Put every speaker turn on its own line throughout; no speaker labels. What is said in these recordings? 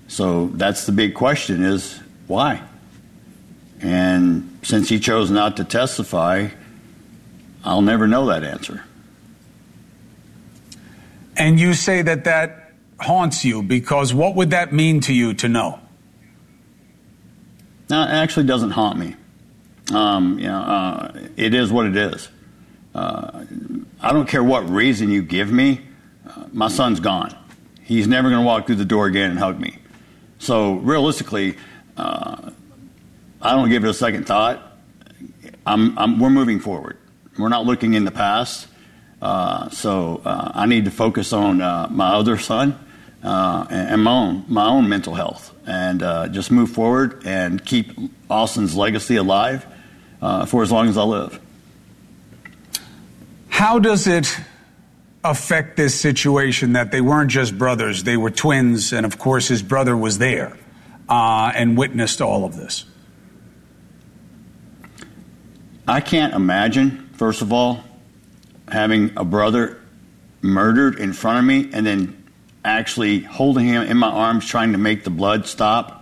So that's the big question is why? And since he chose not to testify, I'll never know that answer.
And you say that that haunts you because what would that mean to you to know?
No, it actually doesn't haunt me. It is what it is. I don't care what reason you give me. My son's gone. He's never going to walk through the door again and hug me. So realistically, I don't give it a second thought. We're moving forward. We're not looking in the past. So I need to focus on my other son and my own mental health, and just move forward and keep Austin's legacy alive for as long as I live.
How does it affect this situation that they weren't just brothers, they were twins, and of course his brother was there and witnessed all of this?
I can't imagine, first of all, having a brother murdered in front of me and then actually holding him in my arms trying to make the blood stop.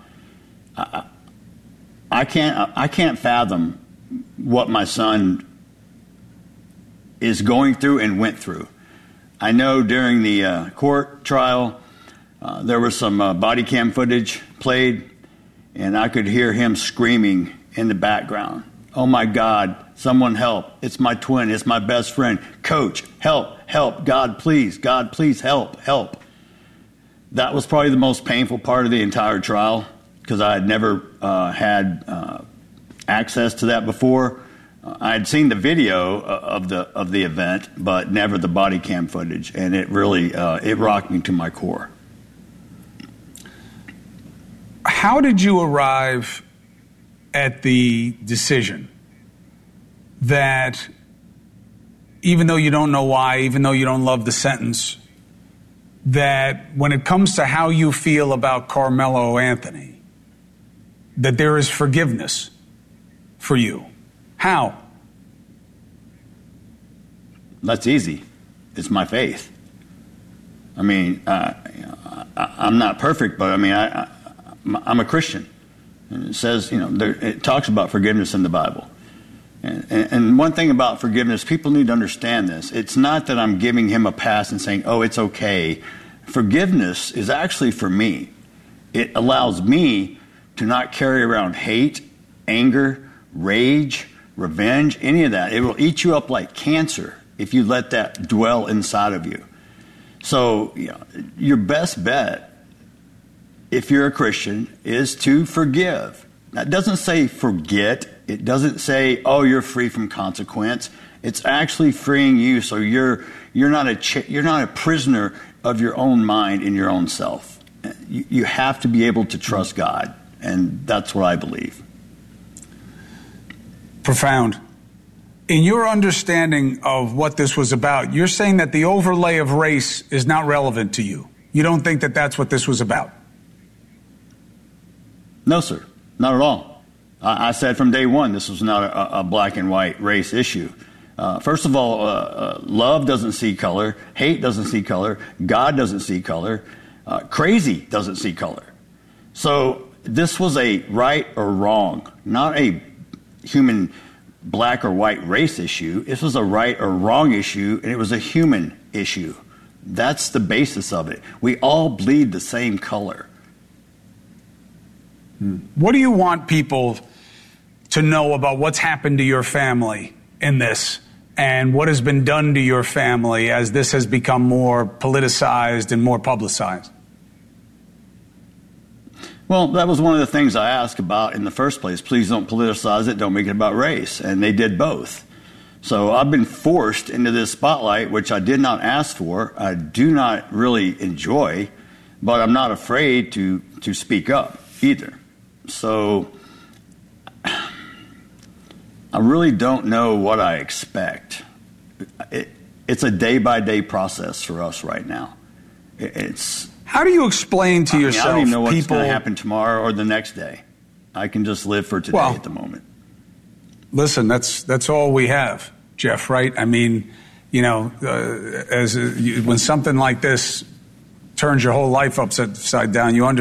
I can't fathom what my son is going through and went through. I know during the court trial, there was some body cam footage played, and I could hear him screaming in the background. Oh my God, someone help. It's my twin. It's my best friend. Coach, help, help. God, please help, help. That was probably the most painful part of the entire trial because I had never had access to that before. I had seen the video of the event, but never the body cam footage, and it really it rocked me to my core.
How did you arrive at the decision that even though you don't know why, even though you don't love the sentence, that when it comes to how you feel about Carmelo Anthony, that there is forgiveness for you? How?
That's easy. It's my faith. I mean, I'm not perfect, but I mean, I'm a Christian. And it says, it talks about forgiveness in the Bible. And one thing about forgiveness, people need to understand this. It's not that I'm giving him a pass and saying, oh, it's okay. Forgiveness is actually for me. It allows me to not carry around hate, anger, rage, revenge, any of that. It will eat you up like cancer if you let that dwell inside of you. So your best bet, if you're a Christian, is to forgive. That doesn't say forget. It doesn't say, oh, you're free from consequence. It's actually freeing you so you're not a prisoner of your own mind and your own self. You have to be able to trust God, and that's what I believe.
Profound. In your understanding of what this was about, you're saying that the overlay of race is not relevant to you. You don't think that that's what this was about?
No, sir. Not at all. I said from day one this was not a black and white race issue. First of all, love doesn't see color. Hate doesn't see color. God doesn't see color. Crazy doesn't see color. So this was a right or wrong, not a human black or white race issue. This was a right or wrong issue, and it was a human issue. That's the basis of it. We all bleed the same color.
What do you want people to know about what's happened to your family in this and what has been done to your family as this has become more politicized and more publicized?
Well, that was one of the things I asked about in the first place. Please don't politicize it. Don't make it about race. And they did both. So I've been forced into this spotlight, which I did not ask for. I do not really enjoy, but I'm not afraid to speak up either. So I really don't know what I expect. It's a day-by-day process for us right now.
How do you explain to yourself,
I don't even know what's
people
going to happen tomorrow or the next day. I can just live for today at the moment.
Listen, that's all we have, Jeff, right? I mean, when something like this turns your whole life upside down, you understand.